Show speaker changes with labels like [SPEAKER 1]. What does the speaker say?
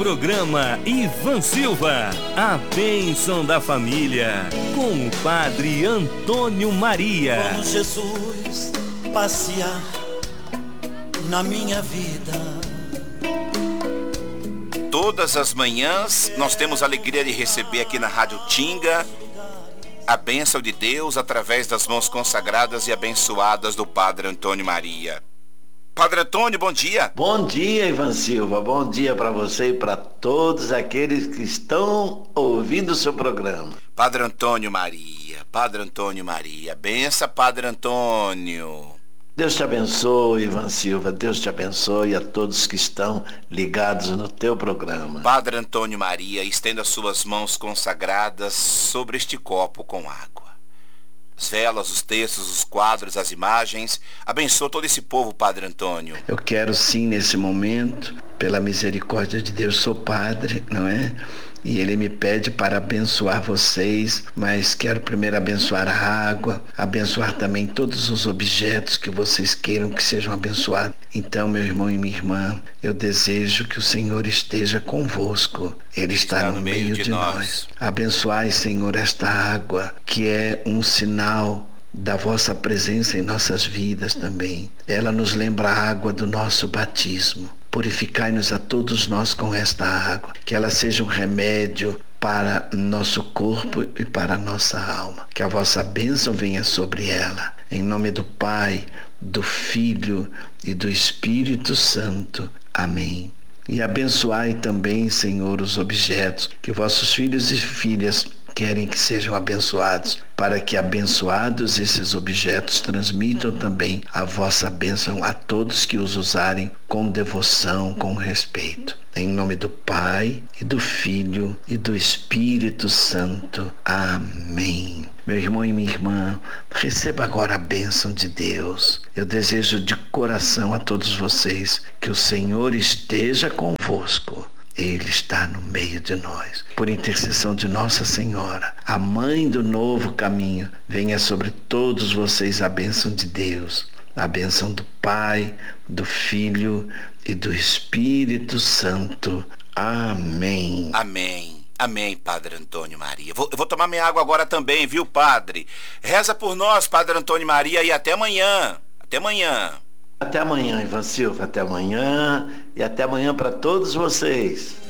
[SPEAKER 1] Programa Ivan Silva, a bênção da família, com o Padre Antônio Maria.
[SPEAKER 2] Como Jesus passear na minha vida.
[SPEAKER 3] Todas as manhãs nós temos a alegria de receber aqui na Rádio Tinga a bênção de Deus através das mãos consagradas e abençoadas do Padre Antônio Maria. Padre Antônio, bom dia.
[SPEAKER 4] Bom dia, Ivan Silva. Bom dia para você e para todos aqueles que estão ouvindo o seu programa.
[SPEAKER 3] Padre Antônio Maria, benção, Padre Antônio.
[SPEAKER 4] Deus te abençoe, Ivan Silva. Deus te abençoe a todos que estão ligados no teu programa.
[SPEAKER 3] Padre Antônio Maria, estenda suas mãos consagradas sobre este copo com água. As velas, os textos, os quadros, as imagens. Abençoa todo esse povo, Padre Antônio.
[SPEAKER 4] Eu quero sim, nesse momento, pela misericórdia de Deus, sou padre, não é? E ele me pede para abençoar vocês, mas quero primeiro abençoar a água, abençoar também todos os objetos que vocês queiram que sejam abençoados. Então, meu irmão e minha irmã, eu desejo que o Senhor esteja convosco. Ele está no meio de nós. Abençoai, Senhor, esta água, que é um sinal da vossa presença em nossas vidas também. Ela nos lembra a água do nosso batismo. Purificai-nos a todos nós com esta água, que ela seja um remédio para nosso corpo e para a nossa alma. Que a vossa bênção venha sobre ela. Em nome do Pai, do Filho e do Espírito Santo. Amém. E abençoai também, Senhor, os objetos que vossos filhos e filhas querem que sejam abençoados, para que abençoados esses objetos transmitam também a vossa bênção a todos que os usarem com devoção, com respeito. Em nome do Pai, e do Filho, e do Espírito Santo. Amém. Meu irmão e minha irmã, receba agora a bênção de Deus. Eu desejo de coração a todos vocês que o Senhor esteja convosco. Ele está no meio de nós. Por intercessão de Nossa Senhora, a Mãe do novo caminho, venha sobre todos vocês a bênção de Deus, a bênção do Pai, do Filho e do Espírito Santo. Amém.
[SPEAKER 3] Amém. Amém, Padre Antônio Maria. Eu vou tomar minha água agora também, viu, Padre? Reza por nós, Padre Antônio Maria, e até amanhã. Até amanhã.
[SPEAKER 4] Até amanhã, Ivan Silva. Até amanhã. E até amanhã para todos vocês.